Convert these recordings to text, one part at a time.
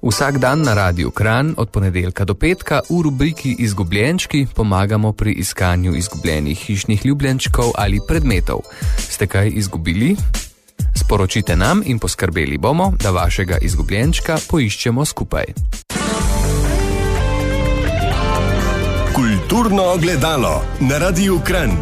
Vsak dan na Radiu Kranj od ponedeljka do petka v rubriki Izgubljenčki pomagamo pri iskanju izgubljenih hišnih ljubljenčkov ali predmetov. Ste kaj izgubili? Sporočite nam in poskrbeli bomo, da vašega izgubljenčka poiščemo skupaj. Kulturno ogledalo na Radiu Kranj.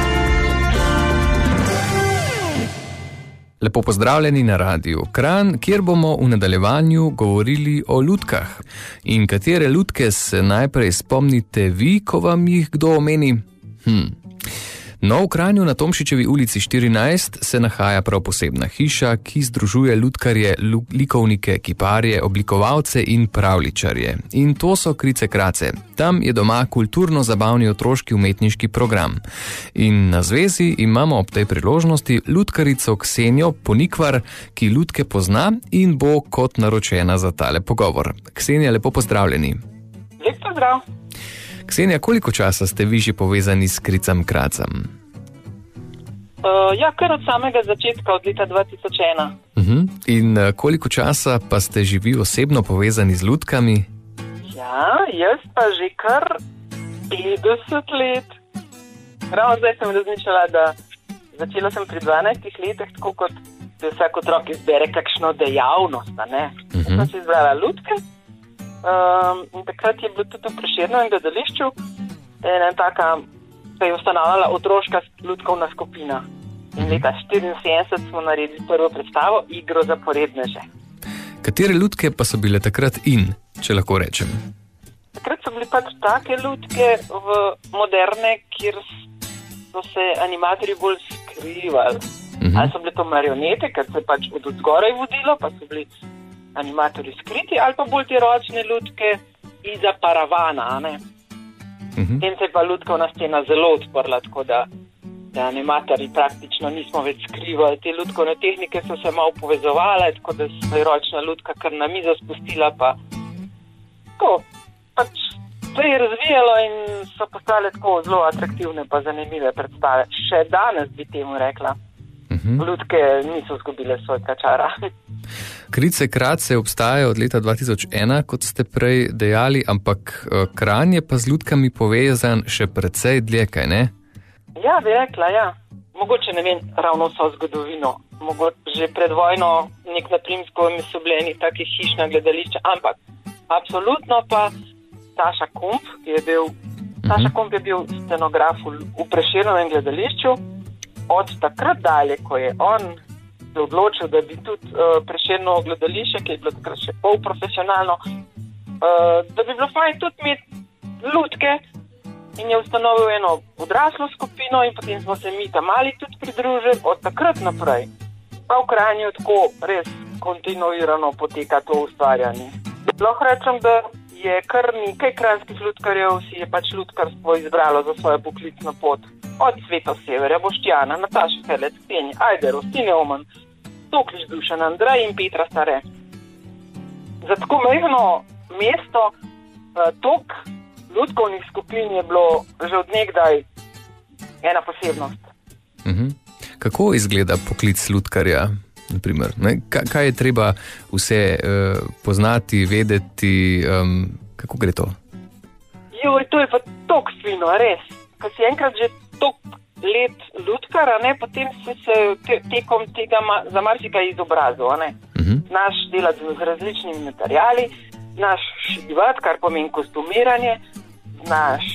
Lepo pozdravljeni na Radiu Kranj, kjer bomo v nadaljevanju govorili o lutkah. In katere lutke se najprej spomnite vi, ko vam jih kdo omeni? No, v Kranju na Tomšičevi ulici 14 se nahaja prav posebna hiša, ki združuje lutkarje, likovnike, kiparje, oblikovalce in pravljičarje. In to so Krice Krace. Tam je doma kulturno-zabavni otroški umetniški program. In na zvezi imamo ob tej priložnosti lutkarico Ksenijo Ponikvar, ki lutke pozna in bo kot naročena za tale pogovor. Ksenija, lepo pozdravljeni. Lep pozdrav. Ksenija, koliko časa ste vi že povezani s Kricam Kracam? Kar od samega začetka, od leta 2001. In koliko časa pa ste že vi osebno povezani z lutkami? Ja, jaz pa že kar 50 let. Ravno zdaj sem razmišljala, da začela sem pri 12 letih, tako kot vsak otrok izbere kakšno dejavnost, ne? Sem si izbrala lutke. In takrat je bilo tudi v Prešernovem gledališču ena taka, se je ustanavljala otroška lutkovna skupina. In leta 1974 smo naredili prvo predstavo Igro zaporedneže. Katere lutke pa so bile takrat in, če lahko rečem? Takrat so bili pač take lutke v moderne, kjer so se animatorji bolj skrivali. Ali so bile to marionete, ker se pač od zgoraj vodilo, pa so bili animatorji skriti, ali pa bolj te ročne lutke iza paravana, ne? Tem se je pa lutkovna scena zelo odprla, tako da animatorji praktično nismo več skrivali. Te lutkovne tehnike so se malo povezovale, tako da se je ročna lutka kar na mizo spustila, pa tako, pač se je razvijalo in so postale tako zelo atraktivne pa zanimive predstave. Še danes bi temu rekla. Lutke niso zgubile svojega čara. Krice Krace obstajajo od leta 2001, kot ste prej dejali, ampak Kranj je pa z lutkami povezan še precej dlje, kaj ne? Ja, bi rekla, ja. Mogoče ne vem ravno vso zgodovino. Mogoče že pred vojno nek na Primskovem so bile takih hišna gledališča, ampak absolutno pa Saša Kump je bil scenograf v Prešernovem gledališču. Od takrat dalje, ko je on se odločil, da bi tudi Prešernovo gledališče, ki je bilo takrat še polprofesionalno, da bi bilo fajn tudi imeti lutke, in je ustanovil eno odraslo skupino in potem smo se mi tam mali tudi pridružili od takrat naprej. Pa v Kranju tako res kontinuirano poteka to ustvarjanje. Lahko rečem, da je kar nekaj kranjskih lutkarjev si je pač lutkarstvo izbralo za svojo poklicno pot. Od Sveto Severja, Boštjana, Nataše Felec, Ksenije, Ajde, Rostine Oman, Toklič Dušan, Andrej in Petra Stare. Za tako majhno mesto toliko lutkovnih skupin je bilo že od nekdaj ena posebnost. Kako izgleda poklic lutkarja, naprimer? Kaj je treba vse poznati, vedeti, kako gre to? To je pa toliko fino, res. Ko si enkrat že toliko let lutkara, potem si se tekom tega za marsikaj izobrazil, Znaš delati z različnimi materiali, znaš šivati, kar pomeni kostumiranje, znaš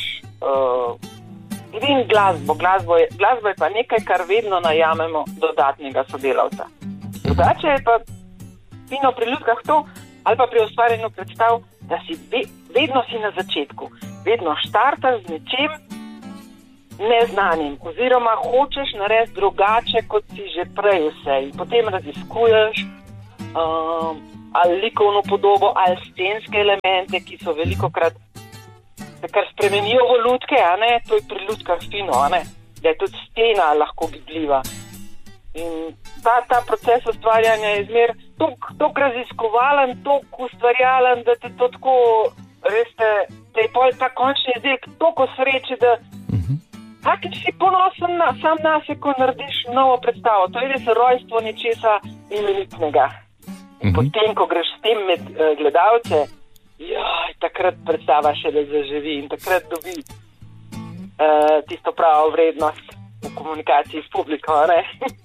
in glasbo. Glasba je pa nekaj, kar vedno najamemo dodatnega sodelavca. Drugače je pa fino pri lutkah to, ali pa pri ustvarjanju predstav, da si vedno si na začetku. Vedno štartaš z nečem neznanim, oziroma hočeš narediti drugače, kot si že prej vse. In potem raziskuješ ali likovno podobo, ali scenske elemente, ki so velikokrat se kar spremenijo v lutke, to je pri lutkah fino, da je tudi stena lahko gibljiva. In ta proces ustvarjanja je zmer toliko raziskovalen, toliko ustvarjalen, da te to tako res te je pol ta končni izdelek toliko sreče, da takič si ponosen sam nase, ko narediš novo predstavo. To je res rojstvo nečesa imenitnega. Potem, ko greš s tem med gledalce, takrat predstava še le zaživi in takrat dobi tisto pravo vrednost v komunikaciji s publiko, ne?